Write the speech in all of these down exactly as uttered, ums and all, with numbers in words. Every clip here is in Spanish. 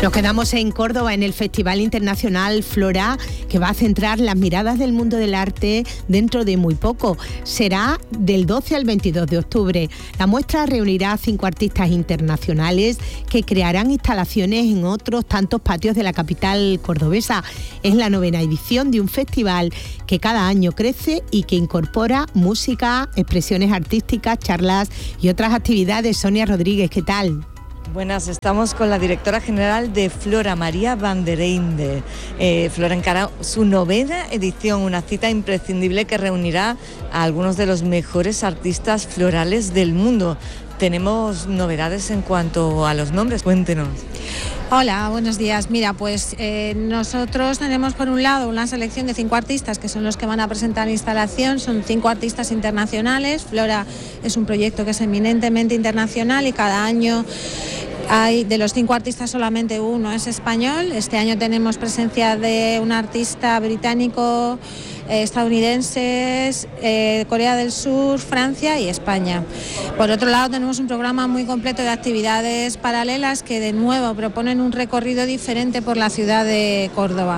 Nos quedamos en Córdoba en el Festival Internacional Flora, que va a centrar las miradas del mundo del arte dentro de muy poco. Será del doce al veintidós de octubre. La muestra reunirá a cinco artistas internacionales que crearán instalaciones en otros tantos patios de la capital cordobesa. Es la novena edición de un festival que cada año crece y que incorpora música, expresiones artísticas, charlas y otras actividades. Sonia Rodríguez, ¿qué tal? Buenas, estamos con la directora general de Flora, María Van der Einde. Eh, Flora encara su novena edición, una cita imprescindible que reunirá a algunos de los mejores artistas florales del mundo. Tenemos novedades en cuanto a los nombres, cuéntenos. Hola, buenos días. Mira, pues eh, nosotros tenemos por un lado una selección de cinco artistas que son los que van a presentar la instalación, son cinco artistas internacionales. Flora es un proyecto que es eminentemente internacional y cada año hay, de los cinco artistas solamente uno es español. Este año tenemos presencia de un artista británico, eh, estadounidenses, eh, Corea del Sur, Francia y España. Por otro lado tenemos un programa muy completo de actividades paralelas que de nuevo proponen un recorrido diferente por la ciudad de Córdoba.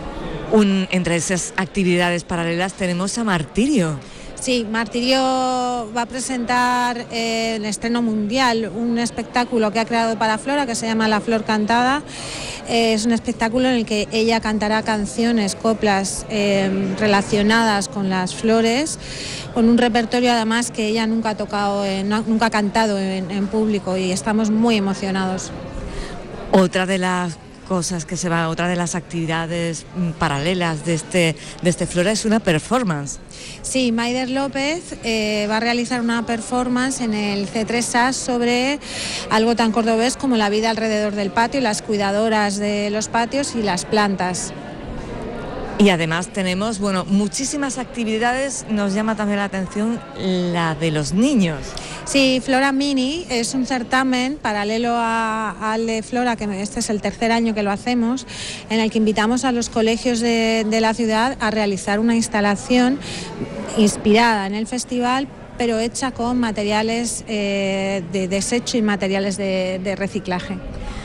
Un, entre esas actividades paralelas tenemos a Martirio. Sí, Martirio va a presentar eh, el estreno mundial, un espectáculo que ha creado para Flora que se llama La Flor Cantada. Eh, es un espectáculo en el que ella cantará canciones, coplas eh, relacionadas con las flores, con un repertorio además que ella nunca ha tocado, eh, no, nunca ha cantado en, en público y estamos muy emocionados. Otra de las cosas que se va, otra de las actividades paralelas de este, de este Flora es una performance. Sí, Maider López eh, va a realizar una performance en el C tres A sobre algo tan cordobés como la vida alrededor del patio, las cuidadoras de los patios y las plantas. Y además tenemos, bueno, muchísimas actividades. Nos llama también la atención la de los niños. Sí, Flora Mini es un certamen paralelo a, al de Flora, que este es el tercer año que lo hacemos, en el que invitamos a los colegios de, de la ciudad a realizar una instalación inspirada en el festival, pero hecha con materiales eh, de desecho y materiales de, de reciclaje.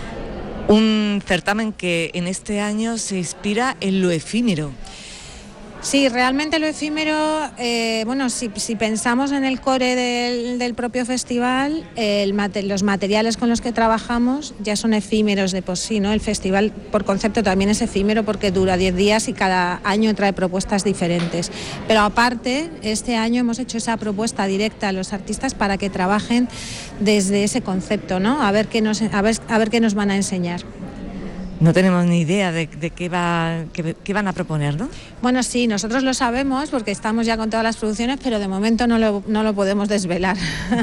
Un certamen que en este año se inspira en lo efímero. Sí, realmente lo efímero, eh, bueno, si, si pensamos en el core del, del propio festival, el mate, los materiales con los que trabajamos ya son efímeros de por sí, ¿no? El festival por concepto también es efímero porque dura diez días y cada año trae propuestas diferentes. Pero aparte, este año hemos hecho esa propuesta directa a los artistas para que trabajen desde ese concepto, ¿no? A ver qué nos, a ver, a ver qué nos van a enseñar. No tenemos ni idea de, de qué, va, qué, qué van a proponer, ¿no? Bueno, sí, nosotros lo sabemos porque estamos ya con todas las producciones, pero de momento no lo, no lo podemos desvelar.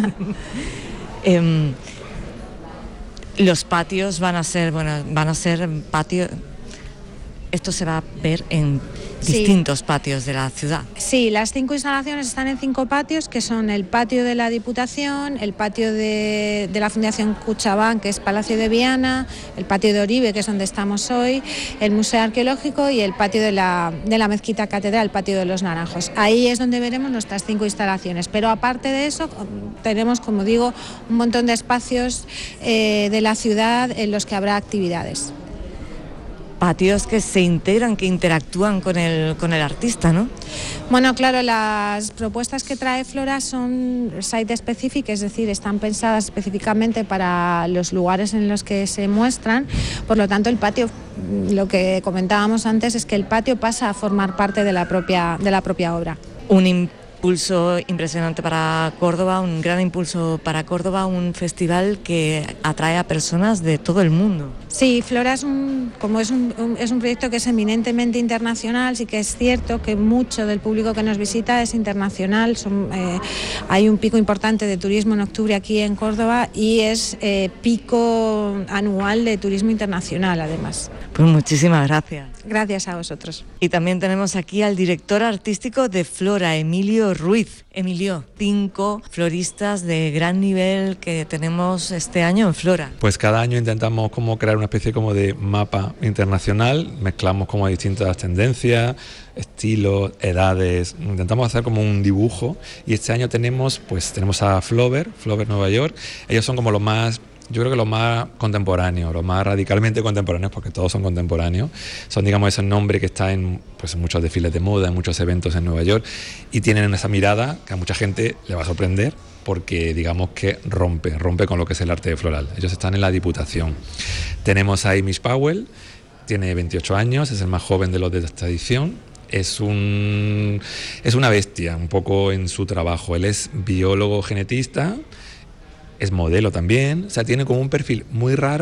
eh, los patios van a ser, bueno, van a ser patios. Esto se va a ver en distintos sí. patios de la ciudad. Sí, las cinco instalaciones están en cinco patios, que son el patio de la Diputación, el patio de, de la Fundación Cuchabán, que es Palacio de Viana, el patio de Oribe, que es donde estamos hoy, el Museo Arqueológico y el patio de la, de la Mezquita Catedral, el patio de los Naranjos. Ahí es donde veremos nuestras cinco instalaciones, pero aparte de eso tenemos, como digo, un montón de espacios eh, de la ciudad en los que habrá actividades. Patios que se integran, que interactúan con el, con el artista, ¿no? Bueno, claro, las propuestas que trae Flora son site specific, es decir, están pensadas específicamente para los lugares en los que se muestran. Por lo tanto, el patio, lo que comentábamos antes, es que el patio pasa a formar parte de la propia, de la propia obra. Un impulso impresionante para Córdoba, un gran impulso para Córdoba, un festival que atrae a personas de todo el mundo. Sí, Flora es un, como es un, un, es un proyecto que es eminentemente internacional, sí que es cierto que mucho del público que nos visita es internacional. Son, eh, hay un pico importante de turismo en octubre aquí en Córdoba y es eh, pico anual de turismo internacional además. Pues muchísimas gracias. Gracias a vosotros. Y también tenemos aquí al director artístico de Flora, Emilio Ruiz. Emilio, cinco floristas de gran nivel que tenemos este año en Flora. Pues cada año intentamos como crear una especie como de mapa internacional, mezclamos como distintas tendencias, estilos, edades, intentamos hacer como un dibujo y este año tenemos pues tenemos a Flover, Flover Nueva York, ellos son como los más Yo creo que los más contemporáneos, los más radicalmente contemporáneos, porque todos son contemporáneos, son, digamos, esos nombres que están en, pues, en muchos desfiles de moda, en muchos eventos en Nueva York, y tienen esa mirada que a mucha gente le va a sorprender, porque digamos que rompe, rompe con lo que es el arte floral. Ellos están en la Diputación. Tenemos a Hamish Powell, tiene veintiocho años, es el más joven de los de esta edición. Es, un, es una bestia un poco en su trabajo. Él es biólogo genetista, es modelo también, o sea, tiene como un perfil muy raro.